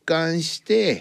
貫して、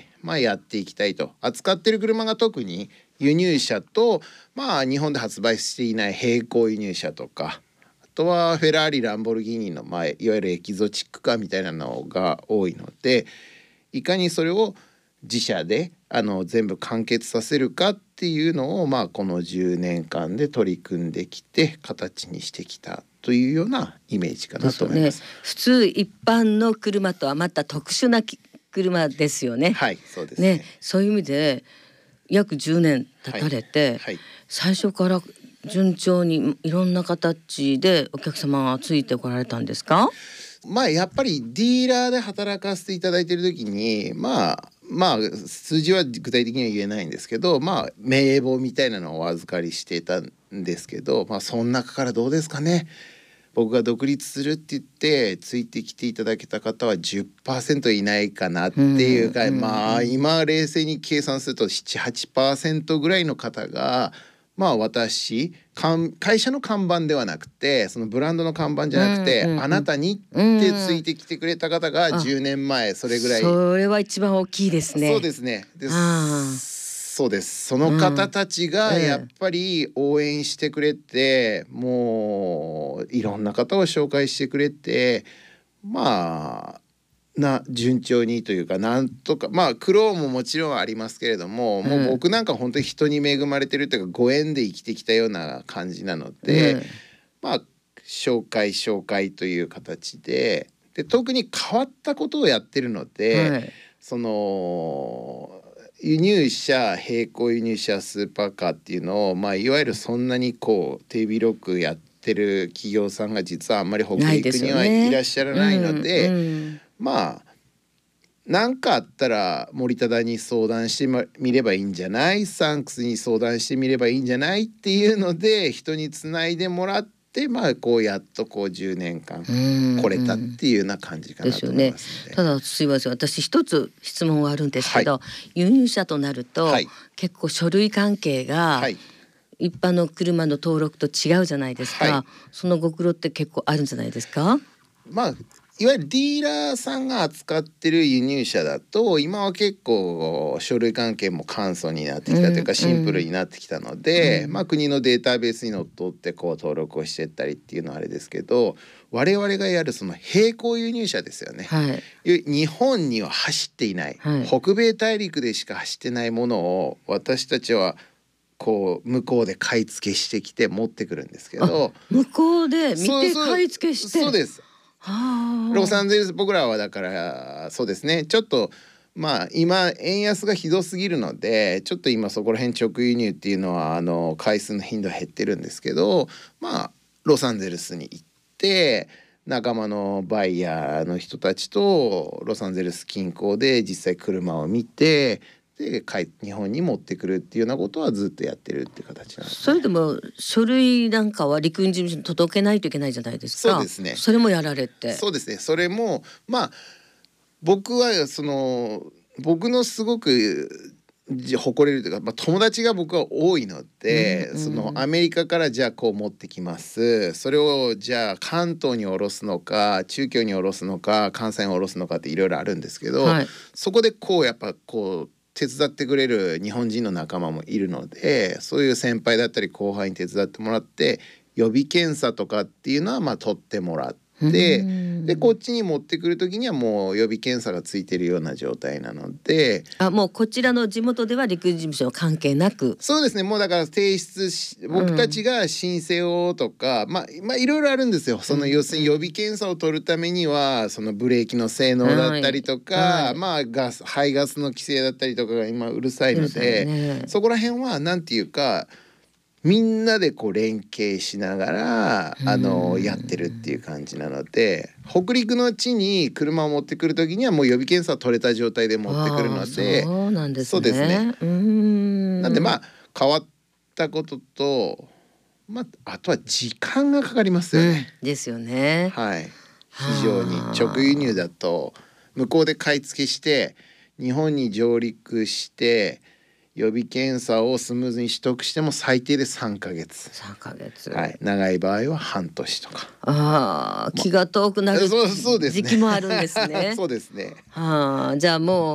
やっていきたいと。扱ってる車が特に輸入車と、日本で発売していない並行輸入車とか、あとはフェラーリランボルギーニの、いわゆるエキゾチックカーみたいなのが多いので、いかにそれを自社で全部完結させるかっていうのを、この10年間で取り組んできて形にしてきたというようなイメージかなと思います。 普通一般の車とはまた特殊な車ですよね。 はい、そうですね。 そういう意味で約10年経たれて、最初から順調にいろんな形でお客様がついてこられたんですか？ やっぱりディーラーで働かせていただいている時に数字は具体的には言えないんですけど、名簿みたいなのをお預かりしていたんですけど、その中からどうですかね、僕が独立するって言ってついてきていただけた方は 10% いないかなっていうか、今冷静に計算すると 7,8% ぐらいの方が会社の看板ではなくて、そのブランドの看板じゃなくて、あなたにってついてきてくれた方が10年前それぐらい。 それは一番大きいですね。 そうですね。そうです。その方たちがやっぱり応援してくれて、もういろんな方を紹介してくれて、順調にというか、なんとか苦労ももちろんありますけれども、もう僕なんか本当に人に恵まれてるというか、ご縁で生きてきたような感じなので、紹介という形で、特に変わったことをやってるので、その輸入車、並行輸入車、スーパーカーっていうのを、いわゆるそんなに手広くやってる企業さんが実はあんまり北陸にはいらっしゃらないので、何かあったら森忠に相談してみればいいんじゃない、サンクスに相談してみればいいんじゃないっていうので人につないでもらって、やっと10年間来れたっていうような感じかなと思いますので。 ただすいません、私一つ質問があるんですけど、輸入車となると、結構書類関係が、一般の車の登録と違うじゃないですか、そのご苦労って結構あるんじゃないですか？ いわゆるディーラーさんが扱ってる輸入車だと、今は結構書類関係も簡素になってきたというか、シンプルになってきたので、国のデータベースにのっとって登録をしていったりっていうのはあれですけど、我々がやるその並行輸入車ですよね、日本には走っていない、北米大陸でしか走ってないものを私たちは向こうで買い付けしてきて持ってくるんですけど、 向こうで見て買い付けして。 そうです。ロサンゼルス、僕らはだからそうですね、ちょっと今円安がひどすぎるので、ちょっと今そこら辺直輸入っていうのは回数の頻度は減ってるんですけど、ロサンゼルスに行って仲間のバイヤーの人たちとロサンゼルス近郊で実際車を見て、で日本に持ってくるっていうようなことはずっとやってるっていう形なんですね。 それでも書類なんかは陸運事務所に届けないといけないじゃないですか。 そうですね。 それもやられて。 そうですね。それも僕は僕のすごく誇れるというか、友達が僕は多いので、そのアメリカからじゃあ持ってきます、それをじゃあ関東に下ろすのか中京に下ろすのか関西に下ろすのかっていろいろあるんですけど、そこでやっぱ手伝ってくれる日本人の仲間もいるので、そういう先輩だったり後輩に手伝ってもらって、予備検査とかっていうのは取ってもらって、でこっちに持ってくる時にはもう予備検査がついてるような状態なので、 もうこちらの地元では陸運事務所関係なく。 そうですね。もうだから僕たちが申請をとか、いろいろあるんですよ。その要するに予備検査を取るためにはそのブレーキの性能だったりとか、排ガスの規制だったりとかが今うるさいので、そこら辺はなんていうかみんなで連携しながらやってるっていう感じなので、北陸の地に車を持ってくる時にはもう予備検査取れた状態で持ってくるので。 そうなんですね。 そうですね。なんで変わったことと、あとは時間がかかりますよね。 ですよね。 非常に直輸入だと向こうで買い付けして日本に上陸して予備検査をスムーズに取得しても最低で3ヶ月。長い場合は半年とか。 気が遠くなる時期もあるんですね。 そうですね。 じゃあもう